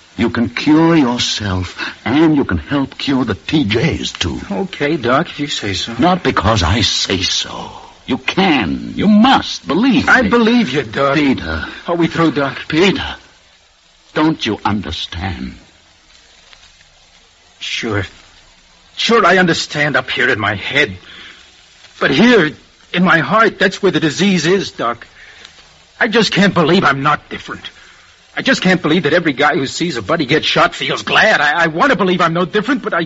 You can cure yourself, and you can help cure the TJs, too. Okay, Doc, if you say so. Not because I say so. You can. You must. Believe me. I believe you, Doc. Peter. Are we through, Doc? Peter. Don't you understand? Sure. Sure, I understand up here in my head. But here, in my heart, that's where the disease is, Doc. I just can't believe I'm not different. I just can't believe that every guy who sees a buddy get shot feels glad. I want to believe I'm no different, but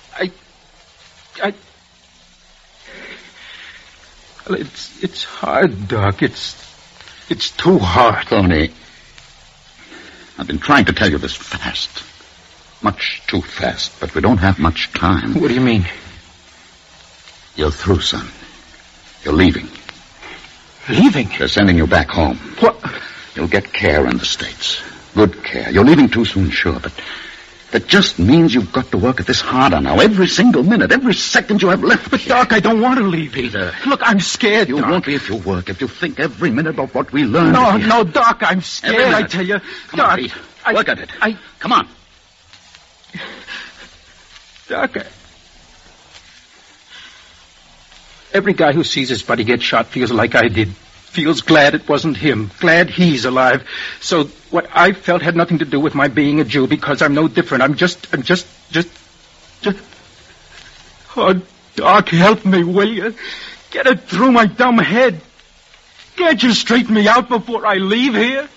Well, it's hard, Doc. It's too hard. Tony, I've been trying to tell you this fast. Much too fast, but we don't have much time. What do you mean? You're through, son. You're leaving. Leaving? They're sending you back home. What? You'll get care in the States. Good care. You're leaving too soon, sure, but that just means you've got to work at this harder now. Every single minute, every second you have left. But, Doc, I don't want to leave. Peter. Look, I'm scared, You Doc. won't be if you work, if you think every minute about what we learned. No, Doc, I'm scared, I tell you. Come Doc, on, Pete. Work at it. Come on. Doc, every guy who sees his buddy get shot feels like I did. Feels glad it wasn't him. Glad he's alive. So what I felt had nothing to do with my being a Jew because I'm no different. I'm just... Oh, Doc, help me, will you? Get it through my dumb head. Can't you straighten me out before I leave here?